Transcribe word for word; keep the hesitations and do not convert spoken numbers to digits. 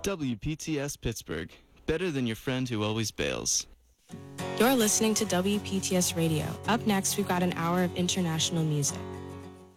W P T S Pittsburgh. Better than your friend who always bails. You're listening to W P T S Radio. Up next, we've got an hour of international music.